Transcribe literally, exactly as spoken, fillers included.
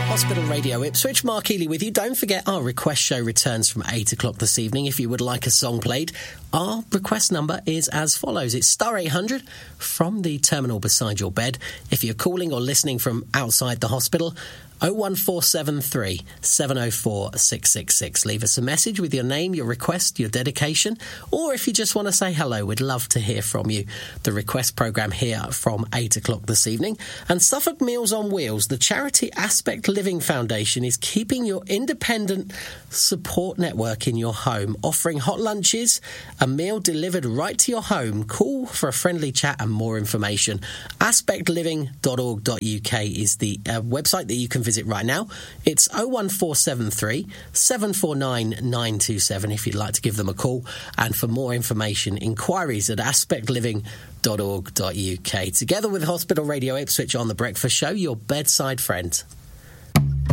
Hospital Radio Ipswich, Mark Healy with you. Don't forget our request show returns from eight o'clock this evening. If you would like a song played, our request number is as follows. It's star eight hundred from the terminal beside your bed. If you're calling or listening from outside the hospital, oh one four seven three, seven oh four, six six six. Leave us a message with your name, your request, your dedication, or if you just want to say hello, we'd love to hear from you. The request programme here from eight o'clock this evening. And Suffolk Meals on Wheels, the charity Aspect Living Foundation, is keeping your independent support network in your home, offering hot lunches, a meal delivered right to your home. Call for a friendly chat and more information. aspect living dot org dot U K is the uh, website that you can visit right now. It's oh one four seven three, seven four nine, nine two seven if you'd like to give them a call. And for more information, inquiries at aspect living dot org dot U K. Together with Hospital Radio Ipswich on The Breakfast Show, your bedside friend.